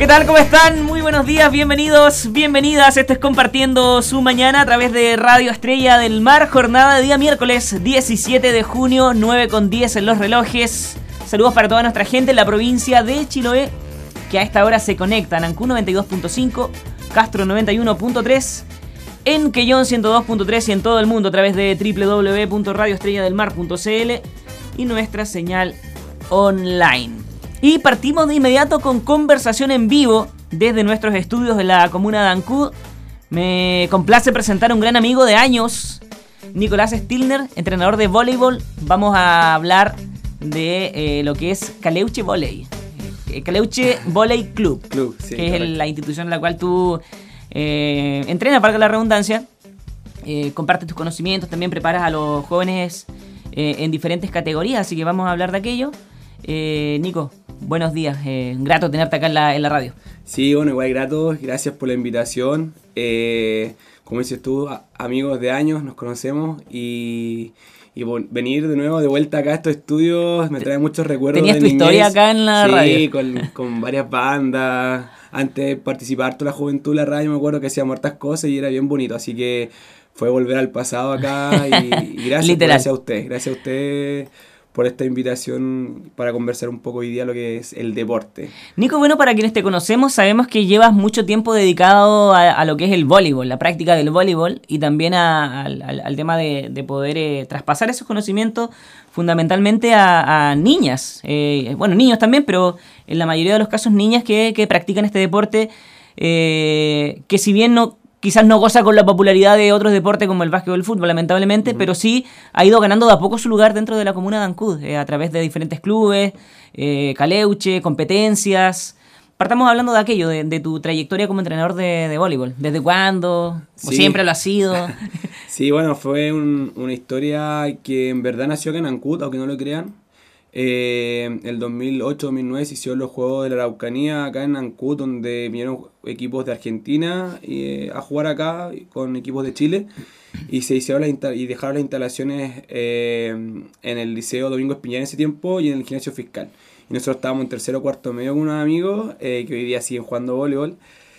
¿Qué tal? ¿Cómo están? Muy buenos días, bienvenidos, bienvenidas. Esto es Compartiendo su Mañana a través de Radio Estrella del Mar. Jornada de día miércoles 17 de junio, 9:10 en los relojes. Saludos para toda nuestra gente en la provincia de Chiloé, que a esta hora se conecta en Ancú 92.5, Castro 91.3, en Quellón 102.3 y en todo el mundo a través de www.radioestrelladelmar.cl y nuestra señal online. Y partimos de inmediato con conversación en vivo desde nuestros estudios de la comuna de Ancud. Me complace presentar a un gran amigo de años, Nicolás Stilner, entrenador de voleibol. Vamos a hablar de lo que es Caleuche Volley. Caleuche Volley Club, sí, que es la institución en la cual tú entrenas, valga la redundancia. Compartes tus conocimientos, también preparas a los jóvenes en diferentes categorías, así que vamos a hablar de aquello. Nico, buenos días, grato tenerte acá en la radio. Sí, bueno, igual grato, gracias por la invitación. Como dices tú, amigos de años, nos conocemos y venir de nuevo de vuelta acá a estos estudios me trae muchos recuerdos. ¿Tenías de tu niñez. Historia acá en la radio? Sí, con varias bandas. Antes de participar toda la juventud en la radio me acuerdo que hacíamos hartas cosas y era bien bonito, así que fue volver al pasado acá y gracias, gracias a usted por esta invitación para conversar un poco hoy día lo que es el deporte. Nico, bueno, para quienes te conocemos, sabemos que llevas mucho tiempo dedicado a lo que es el voleibol, la práctica del voleibol y también al tema de poder traspasar esos conocimientos fundamentalmente a niñas. Bueno, niños también, pero en la mayoría de los casos niñas que practican este deporte, que si bien quizás no goza con la popularidad de otros deportes como el básquetbol o el fútbol, lamentablemente, pero sí ha ido ganando de a poco su lugar dentro de la comuna de Ancud, a través de diferentes clubes, caleuche, competencias. Partamos hablando de aquello, de tu trayectoria como entrenador de voleibol. ¿Desde cuándo? ¿O siempre lo has sido? Sí, bueno, fue una historia que en verdad nació acá en Ancud, aunque no lo crean. El 2008-2009 se hicieron los Juegos de la Araucanía acá en Ancud, donde vinieron equipos de Argentina a jugar acá con equipos de Chile y se hicieron y dejaron las instalaciones en el Liceo Domingo Espiñán en ese tiempo y en el Gimnasio Fiscal. Y nosotros estábamos en tercero o cuarto medio con unos amigos que hoy día siguen jugando voleibol.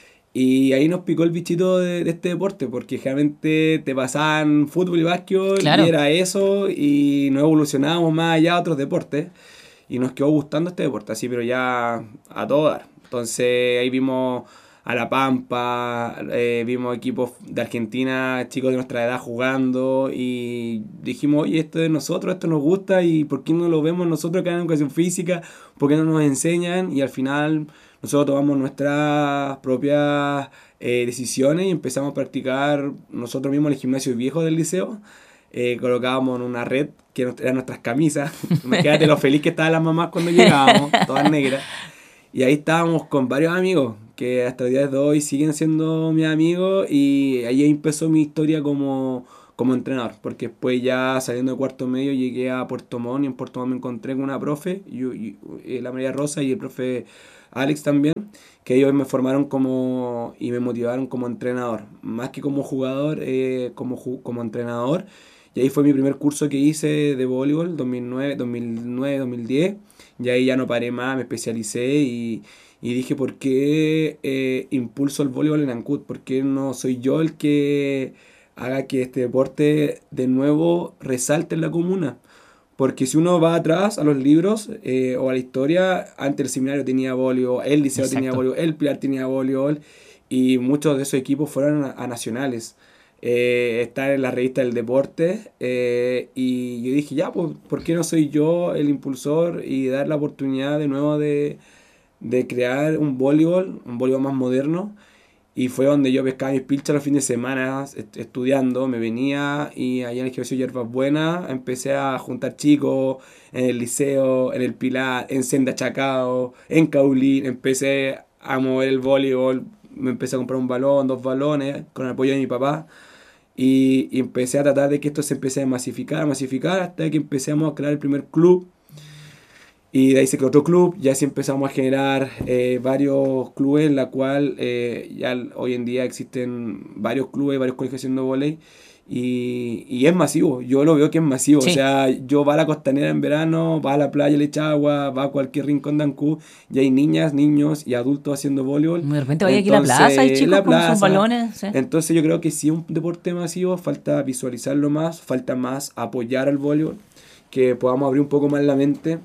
Y ahí nos picó el bichito de este deporte, porque generalmente te pasaban fútbol y básquetbol, claro, y era eso, y nos evolucionábamos más allá a otros deportes, y nos quedó gustando este deporte, así, pero ya a todo dar. Entonces ahí vimos a La Pampa, vimos equipos de Argentina, chicos de nuestra edad jugando, y dijimos, oye, esto es de nosotros, esto nos gusta, y ¿por qué no lo vemos nosotros acá en educación física? ¿Por qué no nos enseñan? Y al final nosotros tomamos nuestras propias decisiones y empezamos a practicar nosotros mismos en el gimnasio viejo del liceo. Colocábamos en una red que eran nuestras camisas. Imagínate lo feliz que estaban las mamás cuando llegábamos, todas negras. Y ahí estábamos con varios amigos que hasta el día de hoy siguen siendo mis amigos, y ahí empezó mi historia como entrenador, porque después ya saliendo de cuarto medio llegué a Puerto Montt, y en Puerto Montt me encontré con una profe, la María Rosa y el profe Alex también, que ellos me formaron y me motivaron como entrenador, más que como jugador, como entrenador. Y ahí fue mi primer curso que hice de voleibol, 2009-2010, y ahí ya no paré más, me especialicé y dije, ¿por qué impulso el voleibol en Ancud? ¿Por qué no soy yo el que haga que este deporte de nuevo resalte en la comuna? Porque si uno va atrás a los libros o a la historia, antes el seminario tenía voleibol, el liceo Exacto. tenía voleibol, el Pilar tenía voleibol, y muchos de esos equipos fueron a nacionales. Estar en la revista del deporte, y yo dije, ya, pues, ¿por qué no soy yo el impulsor y dar la oportunidad de nuevo de crear un voleibol más moderno? Y fue donde yo pescaba mis pilchas los fines de semana estudiando, me venía y allá en el gimnasio Hierbas Buenas empecé a juntar chicos en el liceo, en el Pilar, en Senda Chacao, en Caulín, empecé a mover el voleibol, me empecé a comprar un balón, 2 balones, con el apoyo de mi papá, y empecé a tratar de que esto se empecé a masificar, hasta que empezamos a crear el primer club. Y de ahí se creó otro club, ya sí empezamos a generar varios clubes, en la cual ya hoy en día existen varios clubes, varios colegios haciendo vóley, Y es masivo, yo lo veo que es masivo. Sí. O sea, yo va a la costanera en verano, va a la playa Lechagua, va a cualquier rincón de Ancud y hay niñas, niños y adultos haciendo voleibol. De repente vaya aquí a la plaza, hay chicos La con sus plaza. balones. Sí. Entonces yo creo que sí es un deporte masivo, falta visualizarlo más, falta más apoyar al voleibol, que podamos abrir un poco más la mente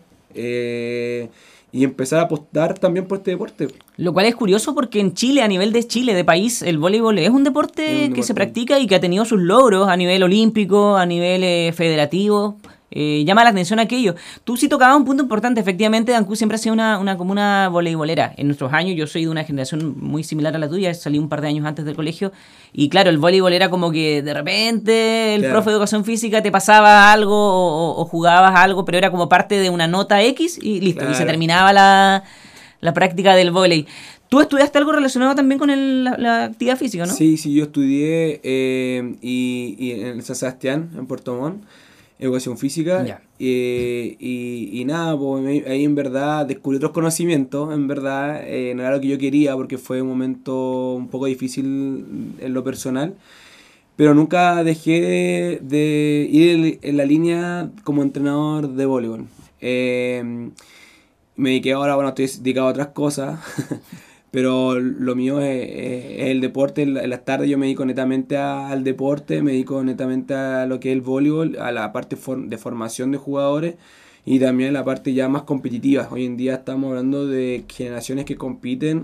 y empezar a apostar también por este deporte. Lo cual es curioso porque en Chile, a nivel de Chile, de país, el voleibol es un deporte que se practica y que ha tenido sus logros a nivel olímpico, a nivel federativo. Llama la atención aquello. Tú sí tocabas un punto importante. Efectivamente, Ancud siempre ha sido una comuna voleibolera. En nuestros años, yo soy de una generación muy similar a la tuya, salí un par de años antes del colegio. Y claro, el voleibol era como que de repente el profe de educación física te pasaba algo o jugabas algo, pero era como parte de una nota X y listo. Y se terminaba la práctica del vóley. ¿Tú estudiaste algo relacionado también con la actividad física, no? Sí, yo estudié y en San Sebastián, en Puerto Montt, educación física. Ya. Y nada, pues ahí en verdad descubrí otros conocimientos, en verdad, no era lo que yo quería porque fue un momento un poco difícil en lo personal. Pero nunca dejé de ir en la línea como entrenador de voleibol. Me dediqué ahora, bueno, estoy dedicado a otras cosas, pero lo mío es el deporte. En las tardes yo me dedico netamente al deporte, me dedico netamente a lo que es el voleibol, a la parte de formación de jugadores y también la parte ya más competitiva. Hoy en día estamos hablando de generaciones que compiten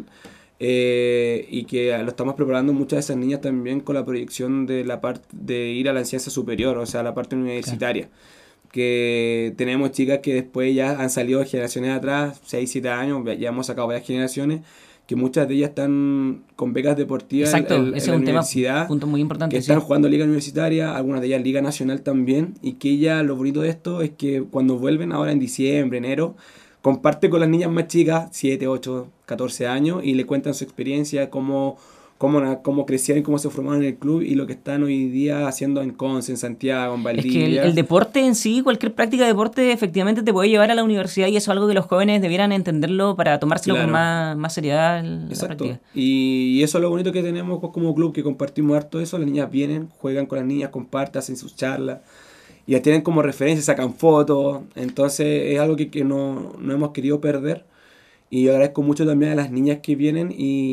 y que lo estamos preparando muchas de esas niñas también con la proyección de la parte de ir a la enseñanza superior, o sea, la parte universitaria. Claro. Que tenemos chicas que después ya han salido de generaciones atrás, 6, 7 años, ya hemos sacado varias generaciones, que muchas de ellas están con becas deportivas. Exacto, en ese la es un universidad, punto muy importante. Que están jugando liga universitaria, algunas de ellas liga nacional también, y que ella, lo bonito de esto es que cuando vuelven ahora en diciembre, enero, comparte con las niñas más chicas, 7, 8, 14 años, y le cuentan su experiencia, cómo crecieron, cómo se formaron en el club y lo que están hoy día haciendo en Conce, en Santiago, en Valdivia. Es que el deporte en sí, cualquier práctica de deporte efectivamente te puede llevar a la universidad y eso es algo que los jóvenes debieran entenderlo para tomárselo con más seriedad la práctica. Y eso es lo bonito que tenemos como club, que compartimos harto eso. Las niñas vienen, juegan con las niñas, comparten, hacen sus charlas y las tienen como referencia, sacan fotos. Entonces es algo que no hemos querido perder. Y yo agradezco mucho también a las niñas que vienen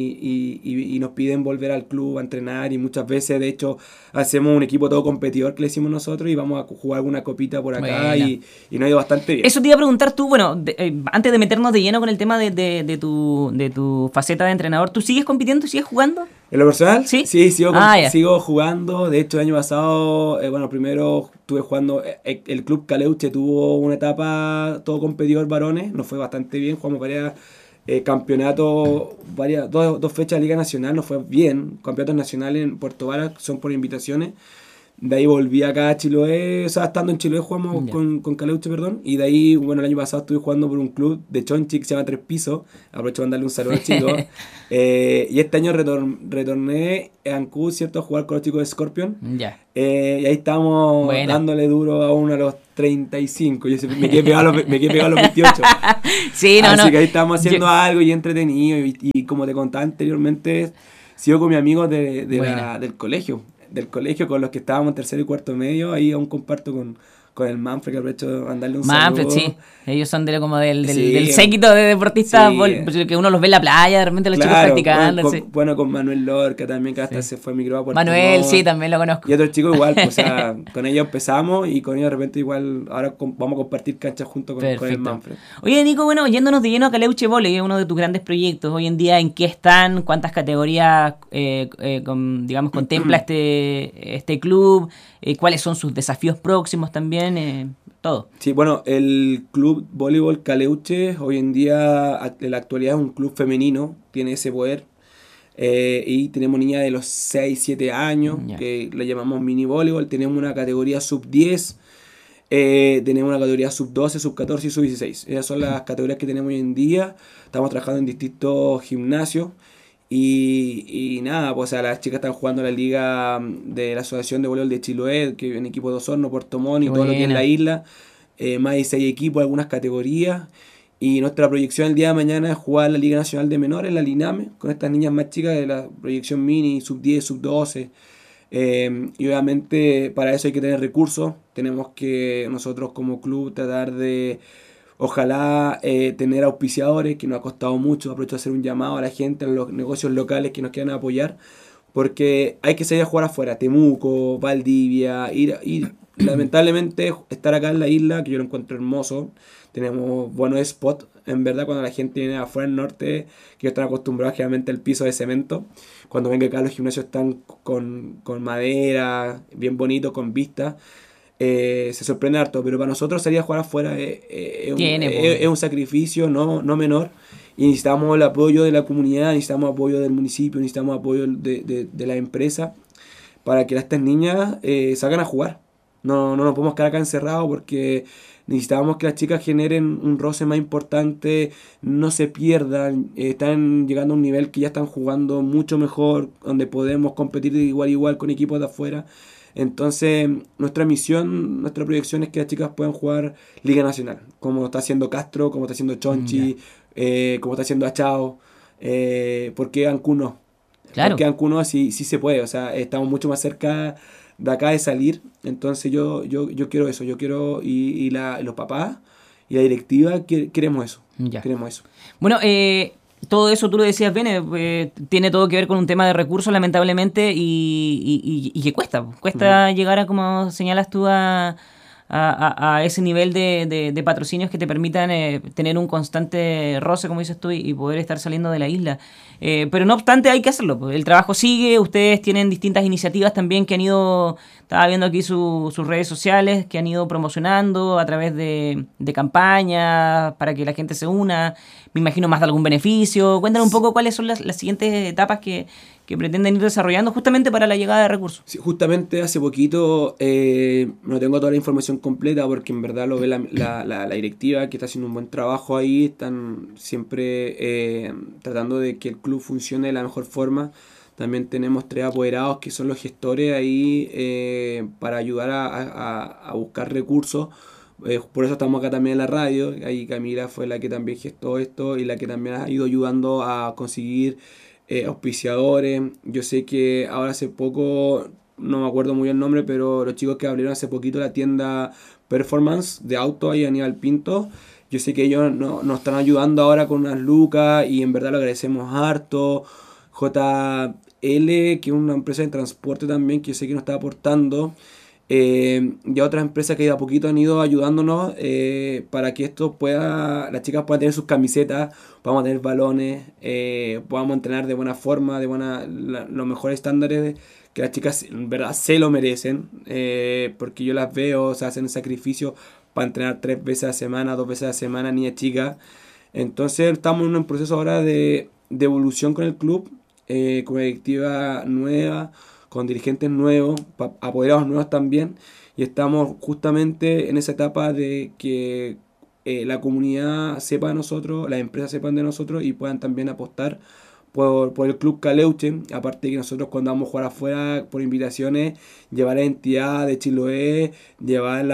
y nos piden volver al club a entrenar, y muchas veces de hecho hacemos un equipo todo competidor que le decimos nosotros y vamos a jugar alguna copita por acá y nos ha ido bastante bien. Eso te iba a preguntar tú, bueno, antes de meternos de lleno con el tema de tu faceta de entrenador, ¿tú sigues compitiendo, sigues jugando? ¿En lo personal? Sí, sigo jugando. De hecho, el año pasado, primero estuve jugando. El Club Caleuche tuvo una etapa todo competidor varones. Nos fue bastante bien. Jugamos varias campeonatos, dos fechas de Liga Nacional. Nos fue bien. Campeonatos nacionales en Puerto Vara son por invitaciones. De ahí volví acá a Chiloé, o sea, estando en Chiloé jugamos con Caleuche, perdón. Y de ahí, bueno, el año pasado estuve jugando por un club de Chonchi que se llama Tres Pisos. Aprovecho para mandarle un saludo al chico. Y este año retorné a Ancud, ¿cierto? A jugar con los chicos de Scorpion. Y ahí estamos dándole duro a uno a los 35. Yo me quedé pegado a los 28. Sí, Así que ahí estamos haciendo algo y entretenido. Y como te contaba anteriormente, sigo con mis amigos del colegio. Con los que estábamos en tercero y cuarto medio. Ahí aún comparto con el Manfred, que aprovecho de mandarle un saludo. Sí. Ellos son del séquito de deportistas, que uno los ve en la playa, de repente los chicos practicando. Con Manuel Lorca también, que hasta se fue a micro a Puerto Manuel, Montt. sí, también lo conozco. Y otros chicos igual, pues, o sea, con ellos empezamos y con ellos de repente igual, ahora vamos a compartir canchas junto con el Manfred. Oye, Nico, bueno, yéndonos de lleno a Caleuche Volley, es uno de tus grandes proyectos. Hoy en día, ¿en qué están? ¿Cuántas categorías, contempla este club? ¿Cuáles son sus desafíos próximos también? Todo. Sí, bueno, el Club Voleibol Caleuche hoy en día, en la actualidad, es un club femenino, tiene ese poder. Y tenemos niñas de los 6, 7 años, que le llamamos mini voleibol. Tenemos una categoría sub 10, tenemos una categoría sub 12, sub 14 y sub 16. Esas son las categorías que tenemos hoy en día. Estamos trabajando en distintos gimnasios. Y nada, pues las chicas están jugando la liga de la Asociación de Voleibol de Chiloé, que en equipo de Osorno, Puerto Montt y todo lo que es la isla. Más de 6 equipos, algunas categorías. Y nuestra proyección el día de mañana es jugar la Liga Nacional de Menores, la LINAME, con estas niñas más chicas de la proyección mini, sub 10, sub 12. Y obviamente para eso hay que tener recursos. Tenemos que nosotros como club tratar de, ojalá, tener auspiciadores, que nos ha costado mucho. Aprovecho de hacer un llamado a la gente, a los negocios locales que nos quieran apoyar, porque hay que salir a jugar afuera, Temuco, Valdivia, ir lamentablemente estar acá en la isla, que yo lo encuentro hermoso. Tenemos buenos spots, en verdad, cuando la gente viene afuera del norte, que están acostumbrados generalmente al piso de cemento. Cuando venga acá los gimnasios están con madera, bien bonito, con vista. Se sorprende harto, pero para nosotros salir a jugar afuera Tiene, pues. es un sacrificio no menor. Y necesitamos el apoyo de la comunidad, necesitamos apoyo del municipio, necesitamos apoyo de la empresa para que estas niñas salgan a jugar. No nos podemos quedar acá encerrados porque necesitamos que las chicas generen un roce más importante, no se pierdan, están llegando a un nivel que ya están jugando mucho mejor, donde podemos competir de igual a igual con equipos de afuera. Entonces, nuestra misión, nuestra proyección es que las chicas puedan jugar Liga Nacional, como está haciendo Castro, como está haciendo Chonchi, como está haciendo Achao. ¿Por qué Ancún no? Claro. Porque Ancún no, sí se puede, o sea, estamos mucho más cerca de acá de salir. Entonces yo quiero eso, yo quiero, los papás y la directiva queremos eso. Ya. Queremos eso. Bueno, todo eso tú lo decías bien, tiene todo que ver con un tema de recursos, lamentablemente, y que cuesta llegar a, como señalas tú, a ese nivel de patrocinios que te permitan tener un constante roce, como dices tú, y poder estar saliendo de la isla. Pero no obstante, hay que hacerlo, pues. El trabajo sigue, ustedes tienen distintas iniciativas también que han ido, estaba viendo aquí sus redes sociales, que han ido promocionando a través de campañas para que la gente se una, me imagino más de algún beneficio. Cuéntanos un poco cuáles son las siguientes etapas que pretenden ir desarrollando justamente para la llegada de recursos. Sí, justamente hace poquito, no tengo toda la información completa porque en verdad lo ve la directiva, que está haciendo un buen trabajo ahí, están siempre tratando de que el club funcione de la mejor forma. También tenemos 3 apoderados que son los gestores ahí, para ayudar a buscar recursos. Por eso estamos acá también en la radio. Ahí Camila fue la que también gestó esto y la que también ha ido ayudando a conseguir auspiciadores. Yo sé que ahora hace poco, no me acuerdo muy bien el nombre, pero los chicos que abrieron hace poquito la tienda Performance de auto ahí a Aníbal Pinto, yo sé que ellos nos están ayudando ahora con unas lucas y en verdad lo agradecemos harto. JL, que es una empresa de transporte también, que yo sé que nos está aportando. Y otras empresas que de a poquito han ido ayudándonos, para que esto pueda, las chicas puedan tener sus camisetas, podamos tener balones, podamos entrenar de buena forma, los mejores estándares, que las chicas en verdad se lo merecen, porque yo las veo, o sea, hacen sacrificio para entrenar 3 veces a la semana, 2 veces a la semana, niñas chicas. Entonces estamos en un proceso ahora de evolución con el club, con una directiva nueva, con dirigentes nuevos, apoderados nuevos también, y estamos justamente en esa etapa de que la comunidad sepa de nosotros, las empresas sepan de nosotros y puedan también apostar por el Club Caleuche. Aparte de que nosotros cuando vamos a jugar afuera por invitaciones, llevar la identidad de Chiloé, llevar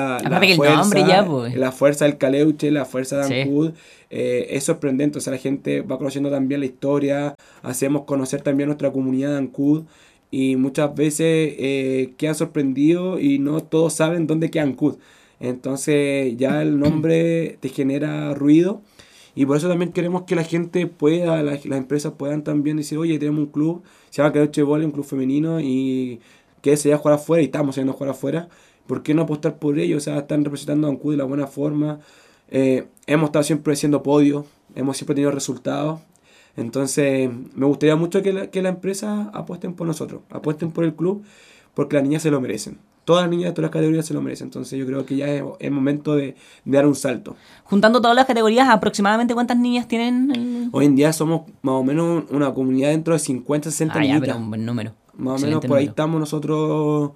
la fuerza del Caleuche, la fuerza de Ancud. Es sorprendente, o sea, la gente va conociendo también la historia, hacemos conocer también nuestra comunidad de Ancud. Y muchas veces quedan sorprendidos y no todos saben dónde queda Ancud. Entonces ya el nombre te genera ruido. Y por eso también queremos que la gente pueda, las empresas puedan también decir, oye, tenemos un club, se llama Caleuche Volley, un club femenino, y que se vaya a jugar afuera, y estamos yendo a jugar afuera. ¿Por qué no apostar por ello? O sea, están representando a Ancud de la buena forma. Hemos estado siempre haciendo podios, hemos siempre tenido resultados. Entonces, me gustaría mucho que la empresa apuesten por nosotros, apuesten por el club, porque las niñas se lo merecen. Todas las niñas de todas las categorías se lo merecen. Entonces, yo creo que ya es momento de dar un salto. Juntando todas las categorías, ¿aproximadamente cuántas niñas tienen? Hoy en día somos más o menos una comunidad dentro de 50, 60 niñitas. Pero un buen número. Más o menos por ahí estamos nosotros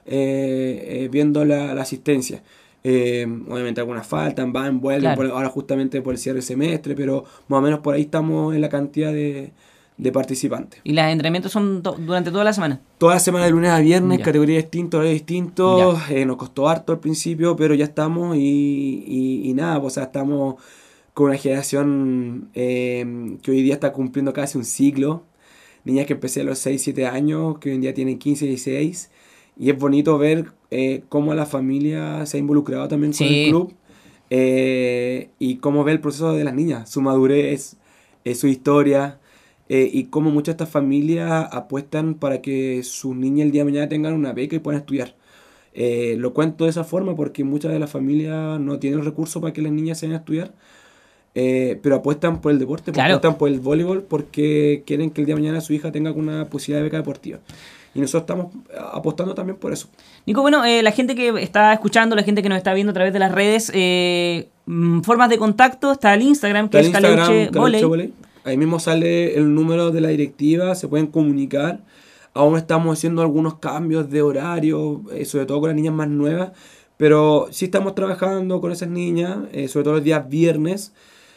viendo la asistencia. Obviamente algunas faltan, van, vuelven, claro. Ahora justamente por el cierre del semestre, pero más o menos por ahí estamos en la cantidad de participantes. ¿Y los entrenamientos son durante toda la semana? Toda la semana, de lunes a viernes, categoría distinta, horario distinto. Nos costó harto al principio, pero ya estamos y nada, pues, o sea, estamos con una generación que hoy día está cumpliendo casi un ciclo niñas que empecé a los 6, 7 años, que hoy en día tienen 15, 16. Y es bonito ver cómo la familia se ha involucrado también con el club. Y cómo ve el proceso de las niñas, su madurez, su historia. Y cómo muchas de estas familias apuestan para que sus niñas el día de mañana tengan una beca y puedan estudiar. Lo cuento de esa forma porque muchas de las familias no tienen recursos para que las niñas se vayan a estudiar, pero apuestan por el deporte, apuestan por el voleibol porque quieren que el día de mañana su hija tenga una posibilidad de beca deportiva. Y nosotros estamos apostando también por eso. Nico, bueno, la gente que está escuchando, la gente que nos está viendo a través de las redes, formas de contacto, está el Instagram, que es Caleuche Volley. Ahí mismo sale el número de la directiva, se pueden comunicar. Aún estamos haciendo algunos cambios de horario, sobre todo con las niñas más nuevas, pero sí estamos trabajando con esas niñas, sobre todo los días viernes,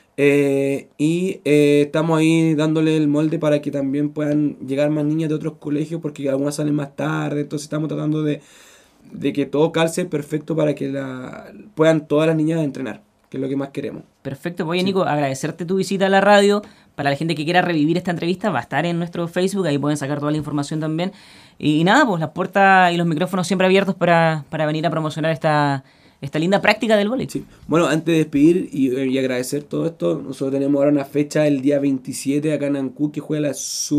y estamos ahí dándole el molde para que también puedan llegar más niñas de otros colegios, porque algunas salen más tarde, entonces estamos tratando de que todo calce perfecto para que puedan todas las niñas entrenar, que es lo que más queremos. Perfecto, pues oye, Nico, agradecerte tu visita a la radio. Para la gente que quiera revivir esta entrevista, va a estar en nuestro Facebook, ahí pueden sacar toda la información también. Y nada, pues las puertas y los micrófonos siempre abiertos para venir a promocionar esta linda práctica del vóley. Sí. Bueno, antes de despedir y agradecer todo esto, nosotros tenemos ahora una fecha el día 27 acá en Ancud que juega la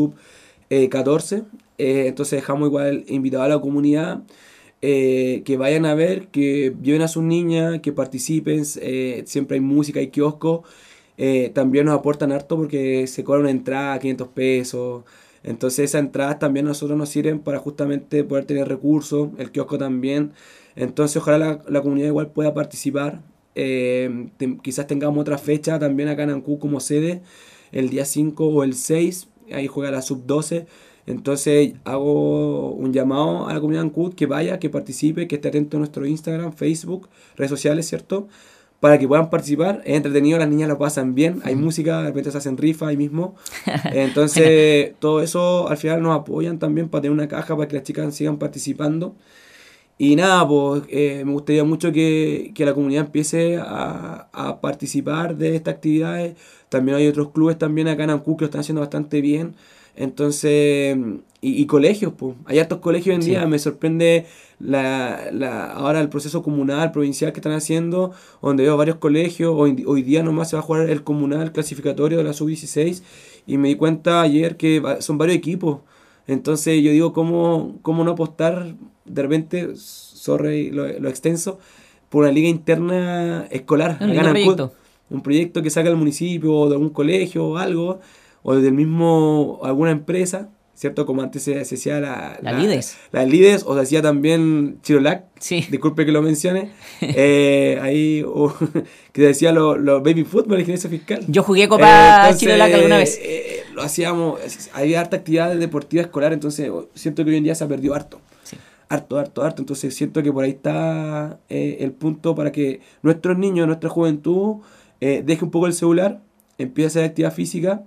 sub-14. Entonces dejamos igual invitado a la comunidad que vayan a ver, que lleven a sus niñas, que participen. Siempre hay música, hay kiosco. También nos aportan harto porque se cobra una entrada, 500 pesos. Entonces esas entradas también a nosotros nos sirven para justamente poder tener recursos, el kiosco también. Entonces ojalá la comunidad igual pueda participar. Quizás tengamos otra fecha también acá en Ancud como sede, el día 5 o el 6, ahí juega la sub-12. Entonces hago un llamado a la comunidad de Ancud que vaya, que participe, que esté atento a nuestro Instagram, Facebook, redes sociales, ¿cierto? Para que puedan participar. Es entretenido, las niñas lo pasan bien, hay música, de repente se hacen rifas ahí mismo. Entonces todo eso al final nos apoyan también para tener una caja para que las chicas sigan participando. Y nada, pues me gustaría mucho que la comunidad empiece a participar de estas actividades. También hay otros clubes también acá en Ancud que lo están haciendo bastante bien. Entonces, y colegios, pues. Hay hartos colegios hoy en día. Me sorprende ahora el proceso comunal, provincial que están haciendo, donde veo varios colegios. Hoy día nomás se va a jugar el comunal clasificatorio de la sub-16 y me di cuenta ayer que son varios equipos. Entonces yo digo, ¿cómo no apostar de repente, sorry lo extenso, por una liga interna escolar? Un proyecto que saca del municipio o de algún colegio o algo, o del mismo alguna empresa, ¿cierto? Como antes se hacía la Lides. La Lides, o se hacía también Chirolac, sí. Disculpe que lo mencione, ahí que decía los baby football, ingeniero fiscal. Yo jugué Copa Chirolac alguna vez. Lo hacíamos, había harta actividad deportiva escolar, entonces siento que hoy en día se ha perdido harto. Sí. Harto. Entonces siento que por ahí está el punto para que nuestros niños, nuestra juventud, deje un poco el celular, empiece a hacer actividad física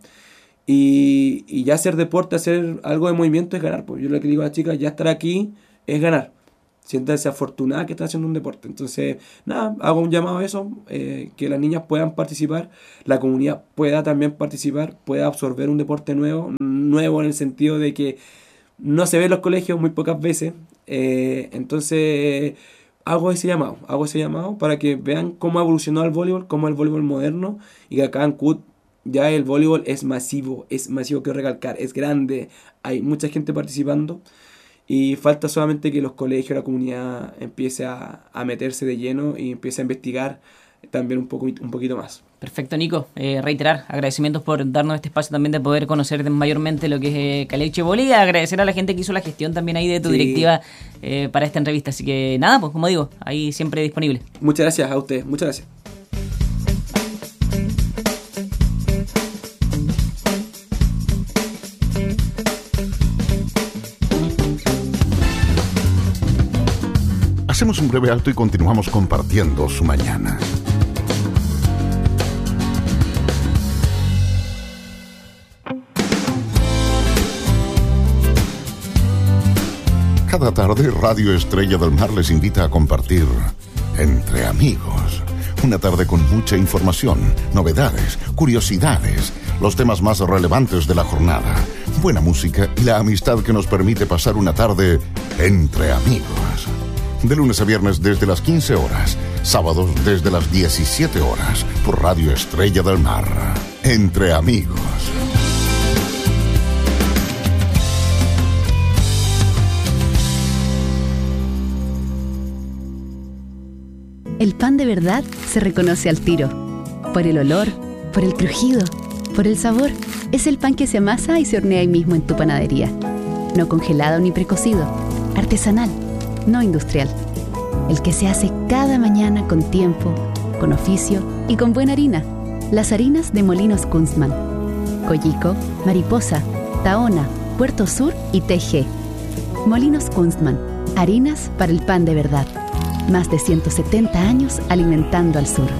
y ya hacer deporte, hacer algo de movimiento es ganar. Pues yo lo que digo a las chicas, ya estar aquí es ganar. Siéntanse afortunadas que están haciendo un deporte. Entonces, nada, hago un llamado a eso, que las niñas puedan participar, la comunidad pueda también participar, pueda absorber un deporte nuevo en el sentido de que no se ve en los colegios muy pocas veces. Entonces, hago ese llamado para que vean cómo ha evolucionado el voleibol, cómo es el voleibol moderno, y que acá en CUT ya el voleibol es masivo, que recalcar, es grande, hay mucha gente participando. Y falta solamente que los colegios, la comunidad empiece a meterse de lleno y empiece a investigar también un poquito más. Perfecto, Nico. Reiterar agradecimientos por darnos este espacio también de poder conocer mayormente lo que es Caleuche Volley, y agradecer a la gente que hizo la gestión también ahí de tu directiva para esta entrevista. Así que nada, pues como digo, ahí siempre disponible. Muchas gracias a ustedes, muchas gracias. Hacemos un breve alto y continuamos compartiendo su mañana. Cada tarde, Radio Estrella del Mar les invita a compartir Entre Amigos. Una tarde con mucha información, novedades, curiosidades, los temas más relevantes de la jornada. buena música y la amistad que nos permite pasar una tarde entre amigos. De lunes a viernes desde las 15 horas, sábados desde las 17 horas, por Radio Estrella del Mar. Entre amigos. El pan de verdad se reconoce al tiro. Por el olor, por el crujido, por el sabor. Es el pan que se amasa y se hornea ahí mismo en tu panadería. No congelado ni precocido. Artesanal, no industrial. El que se hace cada mañana con tiempo, con oficio y con buena harina. Las harinas de Molinos Kunstmann. Coyico, Mariposa, Tahona, Puerto Sur y TG. Molinos Kunstmann. Harinas para el pan de verdad. Más de 170 años alimentando al sur.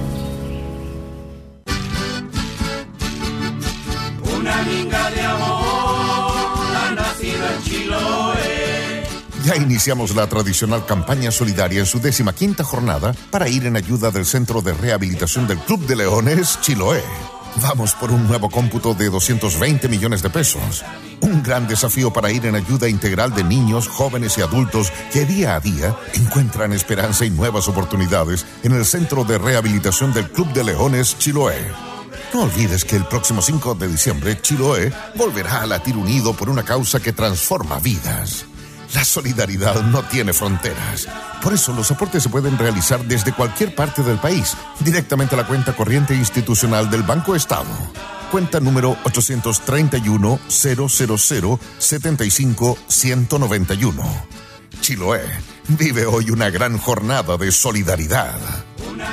Una minga de amor ha nacido en Chiloé. Ya iniciamos la tradicional campaña solidaria en su 15ª jornada para ir en ayuda del Centro de Rehabilitación del Club de Leones Chiloé. Vamos por un nuevo cómputo de 220 millones de pesos. Un gran desafío para ir en ayuda integral de niños, jóvenes y adultos que día a día encuentran esperanza y nuevas oportunidades en el Centro de Rehabilitación del Club de Leones Chiloé. No olvides que el próximo 5 de diciembre Chiloé volverá a latir unido por una causa que transforma vidas. La solidaridad no tiene fronteras. Por eso los aportes se pueden realizar desde cualquier parte del país, directamente a la cuenta corriente institucional del Banco Estado. Cuenta número 830-000-75-191. Chiloé vive hoy una gran jornada de solidaridad.